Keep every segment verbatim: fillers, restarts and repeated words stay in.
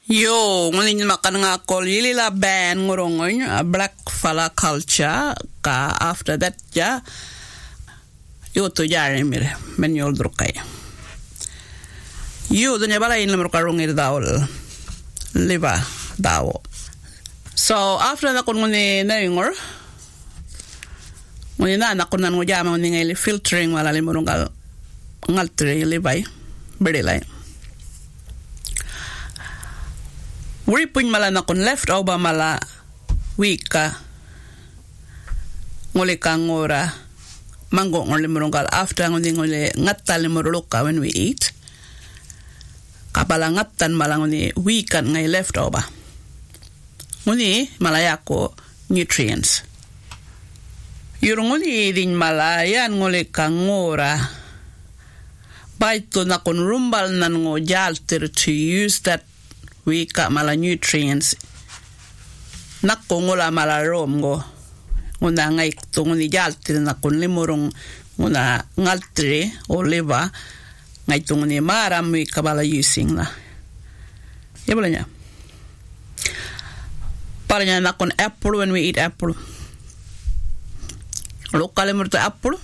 Yo, ngunin makan nga call yili la ban ngurungun black fala culture ka after that ja yo to jare mir men yol drukay. Yo dunya bala in lemur karungir dawl liba dawo. So after that kun nguni na ngor nguni na na kun nan ngujama nguni ngai filtering wala lemurungal ngaltre libay bedelay. Wuri pun mala na kun leftover mala wika ngole kangora mango ngole murungal after ngole ngole ngatta le muruka when we eat kapala ngattan mala ngole wika ngai leftover ngole mala yako nutrients yurung ngole din mala yan ngole kangora baito na kun rumbal nan ngo jalter to use that wika mala nutrients nakongula mala romgo nguna ngai tunguni jaltir na kun limurung nguna ngaltre o liver ngai tunguni maram wika bala using la yablanya paranya na kun apple when we eat apple lokale murto apple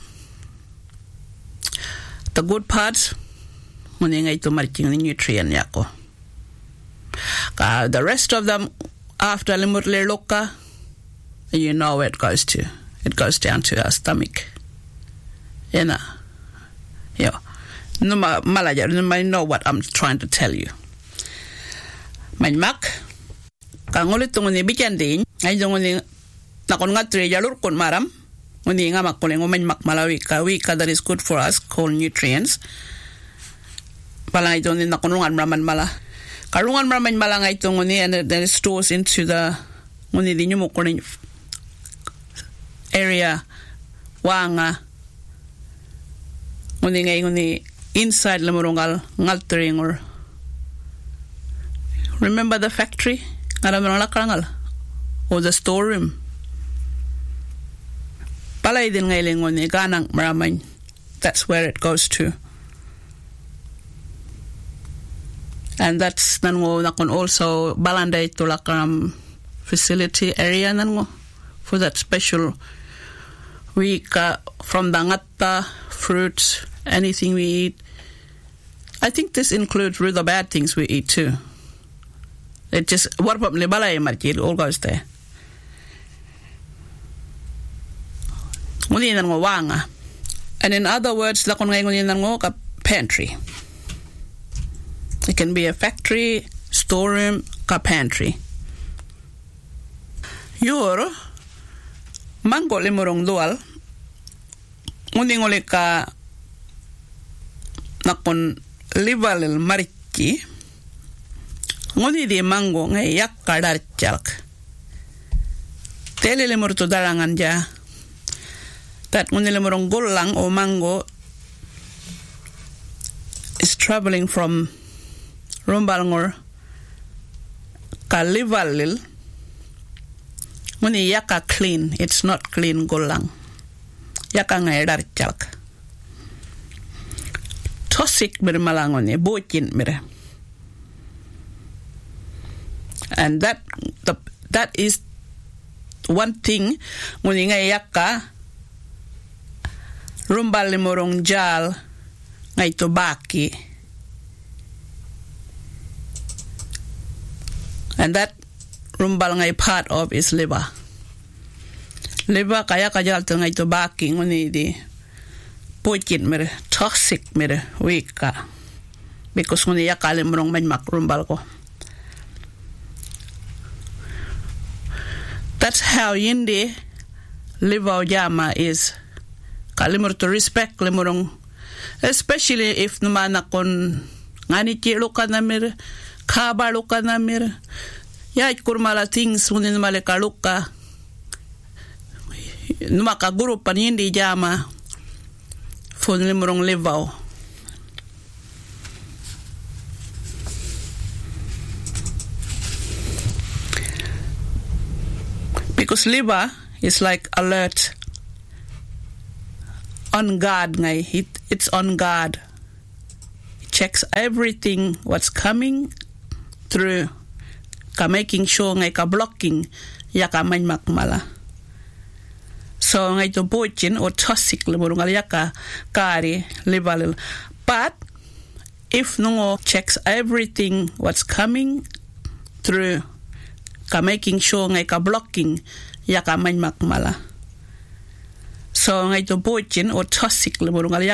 the good parts nguni ngai to marching nutrient yako. Uh, the rest of them, after limurle loka, you know where it goes to. It goes down to our stomach. You know. Yeah. No malaja, no know what I'm trying to tell you. My mak, kangoli tunguni bicandin, I don't want to nakon ngatre jalur kun maram, uni nga makuling umen mak malawika, wika that is good for us, called nutrients. Pala I don't need nakunungan raman mala. Karungan ramen malangay itong nguni and then it stores into the nguni din yung mukunin area wanga nguni ngay nguni inside lamurungal ngaltering or remember the factory ngaramang lakarangal or the storeroom palay din ngay nguni ganang maramay that's where it goes to. And that's nango nakon also balanday to lakam facility area nango for that special week uh, from the ngatta fruits anything we eat. I think this includes really the bad things we eat too. It just what about le balay market all goes there. Nguni nango wanga. And in other words lakon ngay nguni nango ka pantry. It can be a factory, storeroom, ka pantry. Yor mango limurong dual nguning uli ka nakon livalil mariki nguni di mango ngay yak kadar chalk tele limur tu darangan ja that nguni limurong gulang o mango is traveling from rumbalngor kalivalil muni yaka clean it's not clean gulang yaka ngai dar chalk toxic mir malangoni bokin mir and that the, that is one thing muni ngai yaka rumbal limorong jal ngai to baki. And that rumbal ngay part of is liver. Liver kaya kajal to ngay to baki nguni di poikin mere toxic mere wika because nguni yakali mrong manmak rumbal ko. That's how yindi liver jama is. Kalimur to respect limurong especially if numana kon ngani chilo ka na mere kabalo ka na mir ya kurmala things unin male kaluka numa ka guru panindi jama fon limurong livaw because liver is like alert on guard ngay it, it's on guard it checks everything what's coming through ka making sure ngai ka blocking ya ka main makmala. So ngai to bochin o toxic le borungal ya ka kari lebalil. But if no checks everything what's coming through ka making sure ngai ka blocking ya ka main makmala. So ngai to bochin o toxic le borungal